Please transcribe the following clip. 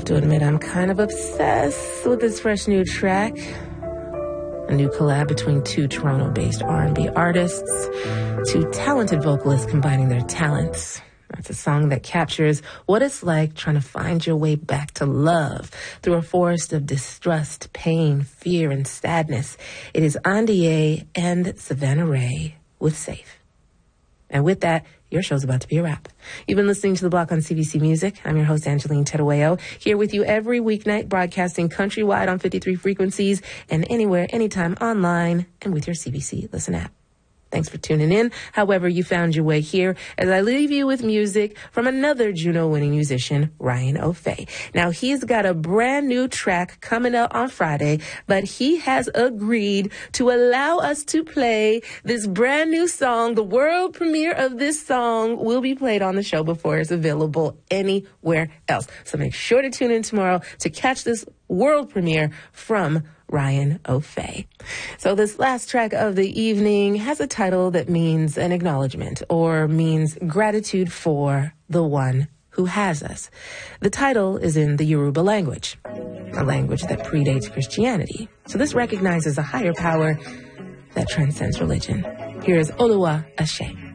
to admit I'm kind of obsessed with this fresh new track. A new collab between two Toronto-based R&B artists, two talented vocalists combining their talents. That's a song that captures what it's like trying to find your way back to love through a forest of distrust, pain, fear, and sadness. It is Andie and Savannah Ray with Safe. And with that, your show's about to be a wrap. You've been listening to The Block on CBC Music. I'm your host, Angeline Terueo, here with you every weeknight, broadcasting countrywide on 53 frequencies and anywhere, anytime online and with your CBC Listen app. Thanks for tuning in, however you found your way here, as I leave you with music from another Juno-winning musician, Ryan O'Fay. Now, he's got a brand new track coming out on Friday, but he has agreed to allow us to play this brand new song. The world premiere of this song will be played on the show before it's available anywhere else. So make sure to tune in tomorrow to catch this world premiere from Ryan O'Fay. So this last track of the evening has a title that means an acknowledgement or means gratitude for the one who has us. The title is in the Yoruba language, a language that predates Christianity. So this recognizes a higher power that transcends religion. Here is Oluwa Ashe.